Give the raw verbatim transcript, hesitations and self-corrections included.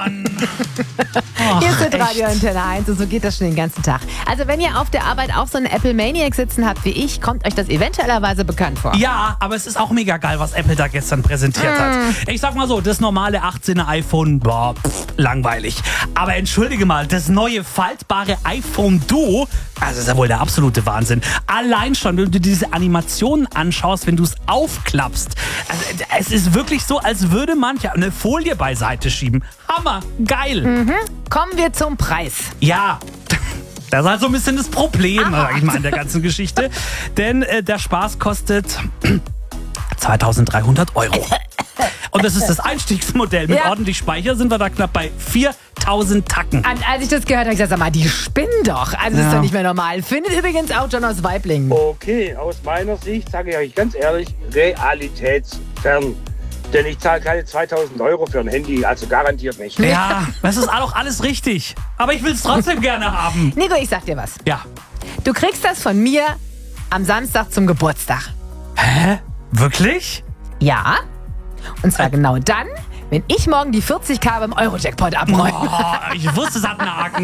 Mann. Och, Hier ist echt. Radio Antenne eins und so geht das schon den ganzen Tag. Also wenn ihr auf der Arbeit auch so einen Apple Maniac sitzen habt wie ich, kommt euch das eventuellerweise bekannt vor. Ja, aber es ist auch mega geil, was Apple da gestern präsentiert hat. Ich sag mal so, das normale achtzehner iPhone, boah, pff, langweilig. Aber entschuldige mal, das neue faltbare iPhone Duo, also das ist ja wohl der absolute Wahnsinn. Allein schon, wenn du diese Animationen anschaust, wenn du es aufklappst. Also, es ist wirklich so, als würde man ja eine Folie beiseite schieben. Hammer, geil. Mhm. Kommen wir zum Preis. Ja, das ist halt so ein bisschen das Problem, Aha. sag ich mal, in der ganzen Geschichte. Denn äh, der Spaß kostet zweitausenddreihundert Euro. Und das ist das Einstiegsmodell. Mit Ja. ordentlich Speicher sind wir da knapp bei viertausend Tacken. Und als ich das gehört habe, ich gesagt, sag mal, die spinnen doch. Also das ist Ja. doch nicht mehr normal. Findet übrigens auch John aus Weiblingen. Okay, aus meiner Sicht sage ich euch ganz ehrlich, realitätsfern. Denn ich zahle keine zweitausend Euro für ein Handy, also garantiert nicht. Ja, das ist auch alles richtig. Aber ich will es trotzdem gerne haben. Nico, ich sag dir was. Ja. Du kriegst das von mir am Samstag zum Geburtstag. Hä? Wirklich? Ja. Und zwar genau dann, wenn ich morgen die vierzig K beim Euro-Jackpot abräume. Oh, ich wusste, es hat einen Haken.